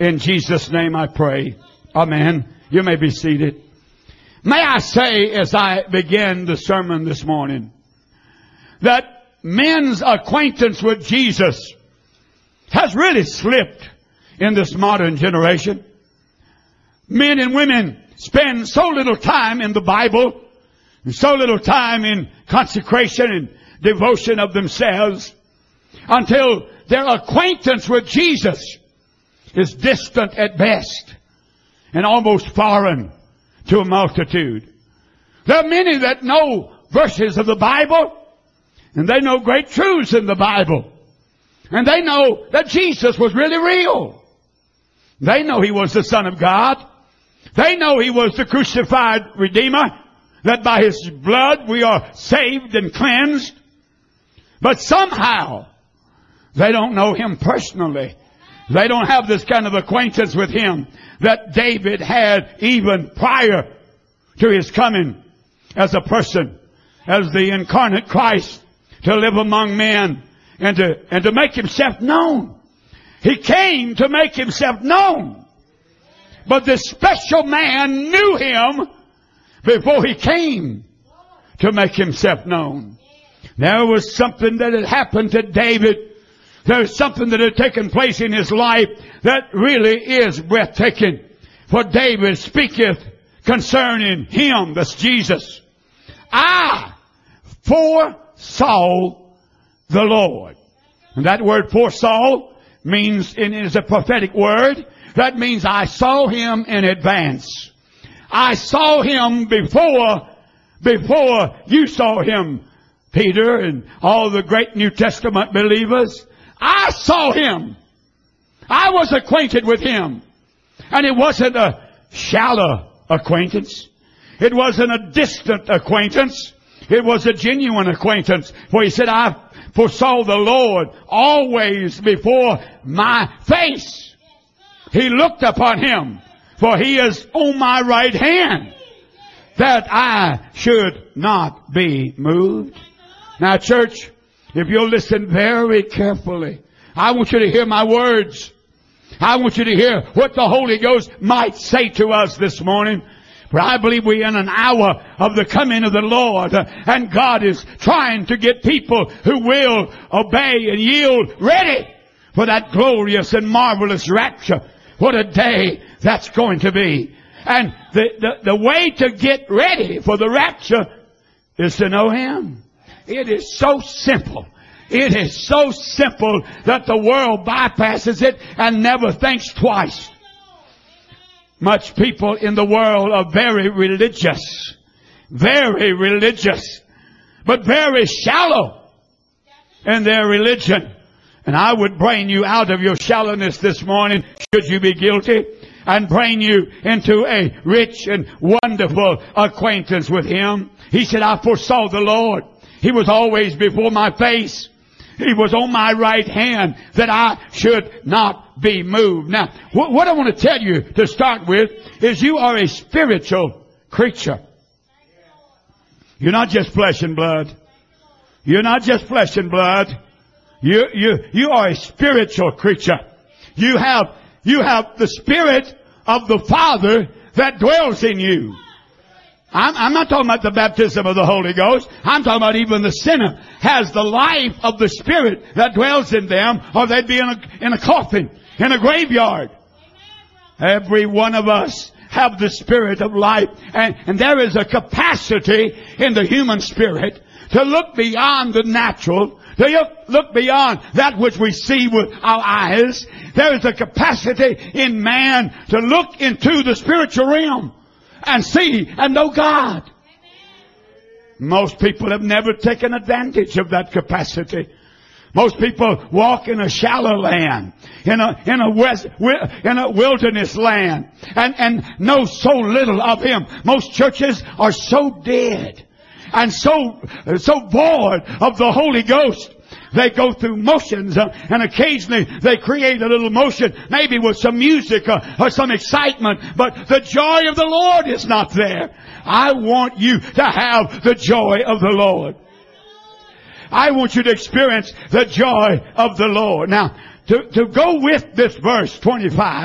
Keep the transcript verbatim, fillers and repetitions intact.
In Jesus' name I pray. Amen. You may be seated. May I say, as I begin the sermon this morning, that men's acquaintance with Jesus has really slipped in this modern generation. Men and women spend so little time in the Bible, and so little time in consecration and devotion of themselves, until their acquaintance with Jesus is distant at best and almost foreign to a multitude. There are many that know verses of the Bible, and they know great truths in the Bible, and they know that Jesus was really real. They know He was the Son of God. They know He was the crucified Redeemer, that by His blood we are saved and cleansed. But somehow they don't know Him personally. They don't have this kind of acquaintance with Him that David had even prior to his coming as a person, as the incarnate Christ, to live among men and to, and to make Himself known. He came to make Himself known. But this special man knew Him before He came to make Himself known. There was something that had happened to David. There's something that had taken place in his life that really is breathtaking. For David speaketh concerning Him, that's Jesus. I foresaw the Lord. And that word foresaw means, and it is a prophetic word, that means I saw Him in advance. I saw Him before, before you saw Him, Peter and all the great New Testament believers. I saw Him. I was acquainted with Him. And it wasn't a shallow acquaintance. It wasn't a distant acquaintance. It was a genuine acquaintance. For He said, I foresaw the Lord always before my face. He looked upon Him, for He is on my right hand, that I should not be moved. Now, church, if you'll listen very carefully, I want you to hear my words. I want you to hear what the Holy Ghost might say to us this morning. For I believe we're in an hour of the coming of the Lord, and God is trying to get people who will obey and yield ready for that glorious and marvelous rapture. What a day that's going to be. And the, the, the way to get ready for the rapture is to know Him. It is so simple. It is so simple that the world bypasses it and never thinks twice. Much people in the world are very religious. Very religious. But very shallow in their religion. And I would bring you out of your shallowness this morning, should you be guilty, and bring you into a rich and wonderful acquaintance with Him. He said, I foresaw the Lord. He was always before my face. He was on my right hand, that I should not be moved. Now, what, what I want to tell you to start with is you are a spiritual creature. You're not just flesh and blood. You're not just flesh and blood. You, you, you are a spiritual creature. You have, you have the Spirit of the Father that dwells in you. I'm, I'm not talking about the baptism of the Holy Ghost. I'm talking about even the sinner has the life of the Spirit that dwells in them, or they'd be in a, in a coffin, in a graveyard. Every one of us have the Spirit of life. And, and there is a capacity in the human spirit to look beyond the natural, to look beyond that which we see with our eyes. There is a capacity in man to look into the spiritual realm and see and know God. Most people have never taken advantage of that capacity. Most people walk in a shallow land, in a in a west, in a wilderness land, and and know so little of Him. Most churches are so dead and so so void of the Holy Ghost. They go through motions, uh, and occasionally they create a little motion, maybe with some music uh, or some excitement, but the joy of the Lord is not there. I want you to have the joy of the Lord. I want you to experience the joy of the Lord. Now, to, to go with this verse twenty-five,